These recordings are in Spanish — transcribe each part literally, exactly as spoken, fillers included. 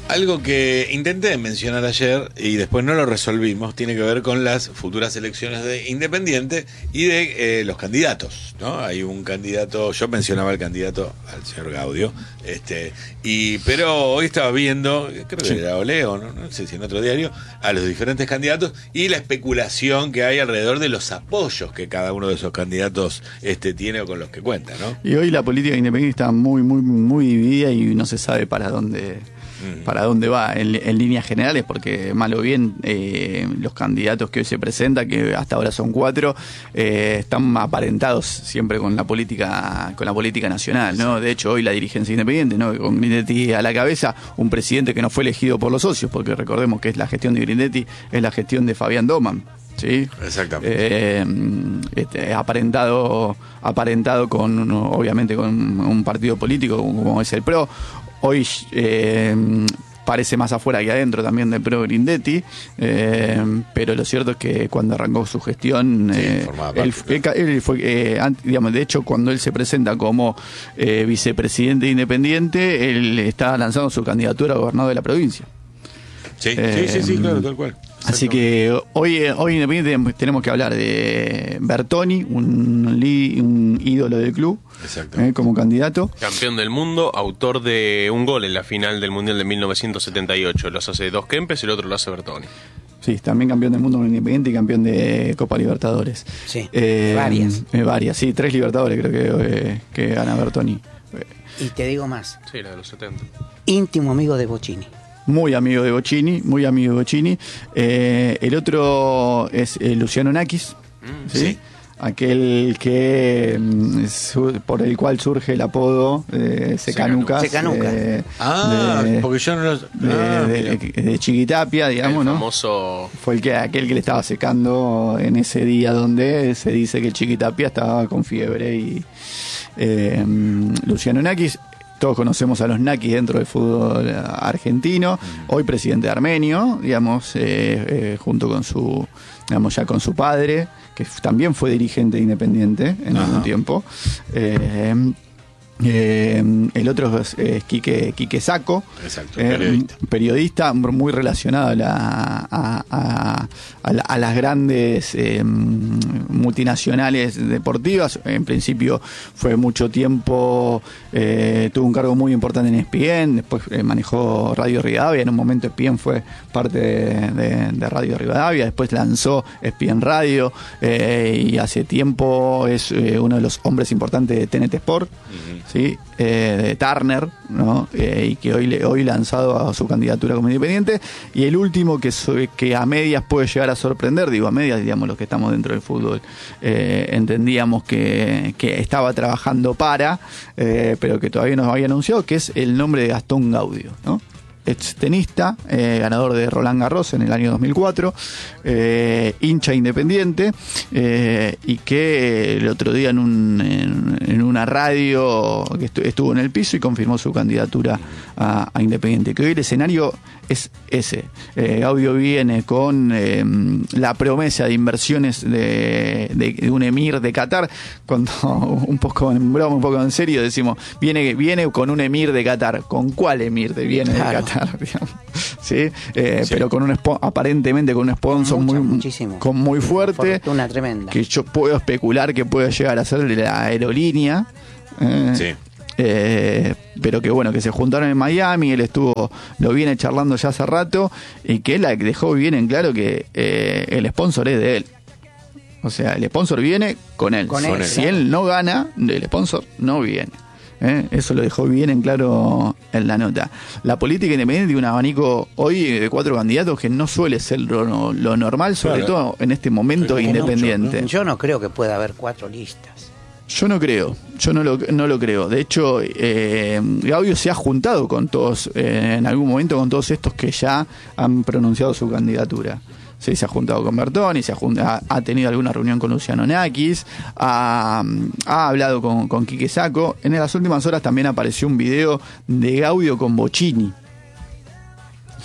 Algo que intenté mencionar ayer y después no lo resolvimos tiene que ver con las futuras elecciones de Independiente y de eh, los candidatos, ¿no? Hay un candidato, yo mencionaba el candidato al señor Gaudio, este, y pero hoy estaba viendo, creo que sí. Era Oleo, ¿no? No sé si en otro diario, a los diferentes candidatos y la especulación que hay alrededor de los apoyos que cada uno de esos candidatos este, tiene o con los que cuenta, ¿no? Y hoy la política independiente está muy, muy, muy dividida y no se sabe para dónde... para dónde va en, en líneas generales, porque mal o bien eh, los candidatos que hoy se presentan, que hasta ahora son cuatro, eh, están aparentados siempre con la política con la política nacional, ¿no? De hecho, hoy la dirigencia independiente, ¿no? Con Grindetti a la cabeza, un presidente que no fue elegido por los socios, porque recordemos que es la gestión de Grindetti, es la gestión de Fabián Doman. Sí, exactamente. Eh, este, aparentado, aparentado con, obviamente, con un partido político como es el P R O. Hoy eh, parece más afuera que adentro también del P R O Grindetti, eh, pero lo cierto es que cuando arrancó su gestión, sí, eh, parte, él, claro. él, él fue, eh, digamos, de hecho, cuando él se presenta como eh, vicepresidente independiente, él está lanzando su candidatura a gobernador de la provincia. Sí, eh, sí, sí, sí, claro, tal cual. Así que hoy, hoy Independiente tenemos que hablar de Bertoni, un, li, un ídolo del club, eh, como candidato. Campeón del mundo, autor de un gol en la final del Mundial de mil novecientos setenta y ocho. Los hace dos Kempes y el otro lo hace Bertoni. Sí, también campeón del mundo con Independiente y campeón de Copa Libertadores. Sí, eh, varias. Eh, varias, sí, tres Libertadores creo que, eh, que gana Bertoni. Y te digo más. Sí, la de los setenta. Íntimo amigo de Bocini. Muy amigo de Bocini, muy amigo de Bocini. Eh, el otro es eh, Luciano Nakis, Mm, ¿sí? sí. Aquel que mm, su, por el cual surge el apodo de Secanucas. Secanucas. Eh, Ah, de, porque yo no lo... de, ah, de, de, de Chiquitapia, digamos, el ¿no? famoso... Fue el que, aquel que le estaba secando en ese día donde se dice que el Chiquitapia estaba con fiebre y eh, Luciano Nakis. Todos conocemos a los Nakis dentro del fútbol argentino. Hoy presidente de Armenio, digamos, eh, eh, junto con su, digamos, ya con su padre, que también fue dirigente de Independiente en Ajá. algún tiempo. Eh, Eh, el otro es, es Quique, Quique Sacco, exacto, eh, periodista. periodista muy relacionado a, la, a, a, a, la, a las grandes eh, multinacionales deportivas. En principio fue mucho tiempo, eh, tuvo un cargo muy importante en E S P N, después eh, manejó Radio Rivadavia, en un momento E S P N fue parte de, de, de Radio Rivadavia, después lanzó E S P N Radio eh, y hace tiempo es eh, uno de los hombres importantes de T N T Sport. Uh-huh. ¿Sí? Eh, de Turner, ¿no? Eh, y que hoy, le, hoy lanzado a su candidatura como independiente. Y el último que, so, que a medias puede llegar a sorprender, digo a medias, digamos, los que estamos dentro del fútbol, eh, entendíamos que, que estaba trabajando para, eh, pero que todavía no había anunciado, que es el nombre de Gastón Gaudio, ¿no? Ex tenista, eh, ganador de Roland Garros en el año dos mil cuatro, eh, hincha independiente, eh, y que el otro día en, un, en, en una radio que estu estuvo en el piso y confirmó su candidatura a, a Independiente. Que hoy el escenario es ese. Eh, Gaudio viene con eh, la promesa de inversiones de, de, de un emir de Qatar. Cuando un poco en broma, un poco en serio, decimos, viene, viene con un emir de Qatar. ¿Con cuál emir de viene claro. de Qatar? ¿Sí? Eh, sí. Pero con un aparentemente con un sponsor Mucho, muy, muchísimo. Con muy fuerte. Una tremenda. Que yo puedo especular que puede llegar a ser la aerolínea. Eh, sí. Eh, pero que bueno, que se juntaron en Miami, él estuvo, lo viene charlando ya hace rato, y que él dejó bien en claro que eh, el sponsor es de él. O sea, el sponsor viene con él. Con él si claro. él no gana, el sponsor no viene. ¿Eh? Eso lo dejó bien en claro en la nota. La política independiente tiene un abanico hoy de cuatro candidatos que no suele ser lo, lo normal, sobre claro. todo en este momento Pero independiente. No, yo no creo que pueda haber cuatro listas. Yo no creo, yo no lo, no lo creo. De hecho, eh, Gaudio se ha juntado con todos, eh, en algún momento con todos estos que ya han pronunciado su candidatura. Sí, se ha juntado con Bertoni, se ha, juntado, ha tenido alguna reunión con Luciano Nakis, ha, ha hablado con, con Quique Sacco. En las últimas horas también apareció un video de Gaudio con Bocini.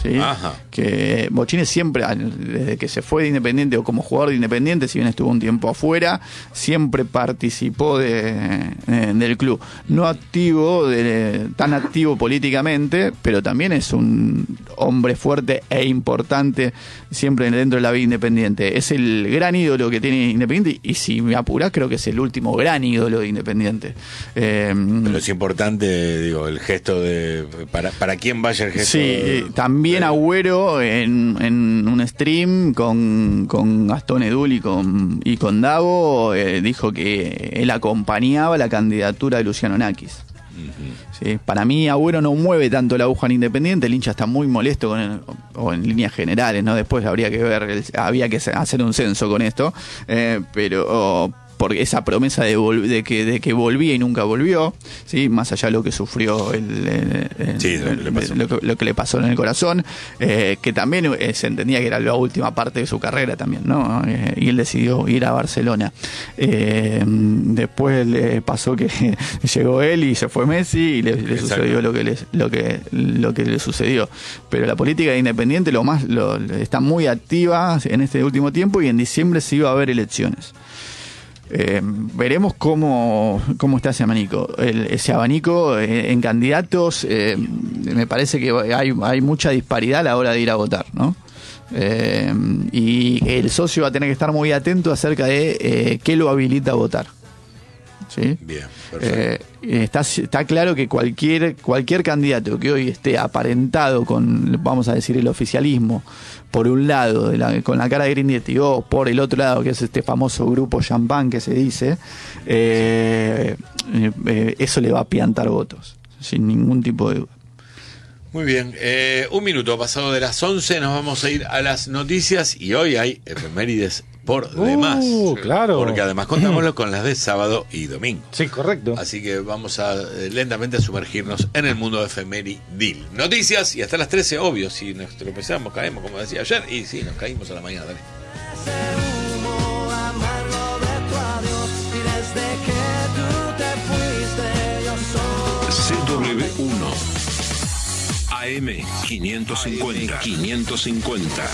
¿sí? Ajá. Que Bocchini siempre, desde que se fue de Independiente o como jugador de Independiente, si bien estuvo un tiempo afuera, siempre participó de, eh, del club. No activo, de, tan activo políticamente, pero también es un hombre fuerte e importante siempre dentro de la vida Independiente. Es el gran ídolo que tiene Independiente y si me apurás creo que es el último gran ídolo de Independiente. Eh, Pero es importante, digo, el gesto de... ¿Para, para quién vaya el gesto? Sí, de, también de... Agüero en, en un stream con, con Gastón Edul y con, y con Davo eh, dijo que él acompañaba la candidatura de Luciano Nakis. Uh-huh. Sí, para mí Agüero no mueve tanto la aguja en Independiente, el hincha está muy molesto con el, o en líneas generales, ¿no? Después habría que ver, el, había que hacer un censo con esto, eh, pero... Oh, porque esa promesa de, vol- de que de que volvía y nunca volvió, sí, más allá de lo que sufrió el, el, el, sí, lo, que le pasó. Lo, que, lo que le pasó en el corazón, eh, que también eh, se entendía que era la última parte de su carrera también, ¿no? Eh, y él decidió ir a Barcelona. Eh, después le pasó que llegó él y se fue Messi y le, le sucedió lo que le, lo que lo que le sucedió. Pero la política de Independiente lo más lo, está muy activa en este último tiempo y en diciembre se iba a haber elecciones. Eh, veremos cómo, cómo está ese abanico. El, ese abanico eh, en candidatos, eh, me parece que hay, hay mucha disparidad a la hora de ir a votar, ¿no? Eh, y el socio va a tener que estar muy atento acerca de eh, qué lo habilita a votar. ¿Sí? Bien, perfecto. Eh, está, está claro que cualquier, cualquier candidato que hoy esté aparentado con, vamos a decir, el oficialismo, por un lado, de la, con la cara de Grindetti, o por el otro lado, que es este famoso grupo champán que se dice, eh, eh, eso le va a piantar votos, sin ningún tipo de duda. Muy bien, eh, un minuto pasado de las once, nos vamos a ir a las noticias y hoy hay efemérides por Uh, demás. claro. Porque además contamos con las de sábado y domingo. Sí, correcto. Así que vamos a eh, lentamente a sumergirnos en el mundo de efemeridil. Noticias y hasta las trece, obvio, si nos tropezamos, caemos, como decía ayer, y sí, nos caímos a la mañana, dale. C W uno A M quinientos cincuenta quinientos cincuenta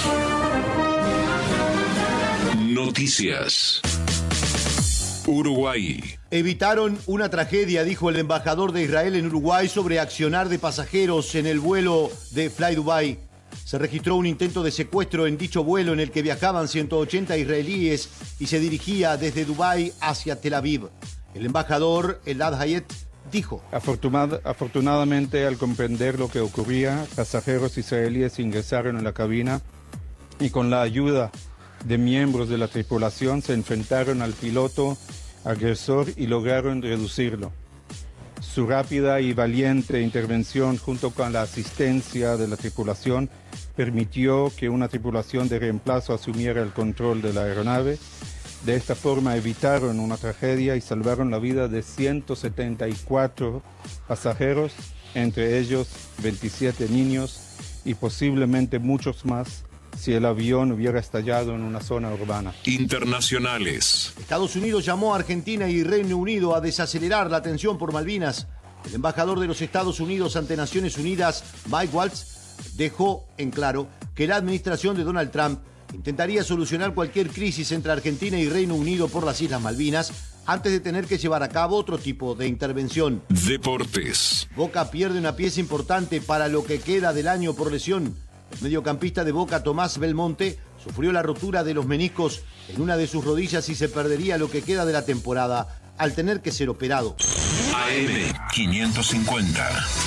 Noticias. Uruguay. Evitaron una tragedia, dijo el embajador de Israel en Uruguay sobre accionar de pasajeros en el vuelo de Fly Dubai. Se registró un intento de secuestro en dicho vuelo en el que viajaban ciento ochenta israelíes y se dirigía desde Dubái hacia Tel Aviv. El embajador Elad Hayet dijo: Afortunad, afortunadamente, al comprender lo que ocurría, pasajeros israelíes ingresaron en la cabina y con la ayuda de miembros de la tripulación se enfrentaron al piloto agresor y lograron reducirlo. Su rápida y valiente intervención junto con la asistencia de la tripulación permitió que una tripulación de reemplazo asumiera el control de la aeronave. De esta forma evitaron una tragedia y salvaron la vida de ciento setenta y cuatro pasajeros, entre ellos veintisiete niños y posiblemente muchos más si el avión hubiera estallado en una zona urbana. Internacionales. Estados Unidos llamó a Argentina y Reino Unido a desacelerar la tensión por Malvinas. El embajador de los Estados Unidos ante Naciones Unidas, Mike Waltz, dejó en claro que la administración de Donald Trump intentaría solucionar cualquier crisis entre Argentina y Reino Unido por las Islas Malvinas antes de tener que llevar a cabo otro tipo de intervención. Deportes. Boca pierde una pieza importante para lo que queda del año por lesión. El mediocampista de Boca, Tomás Belmonte, sufrió la rotura de los meniscos en una de sus rodillas y se perdería lo que queda de la temporada al tener que ser operado. A M quinientos cincuenta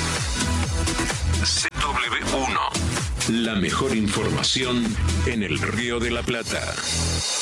C W uno. La mejor información en el Río de la Plata.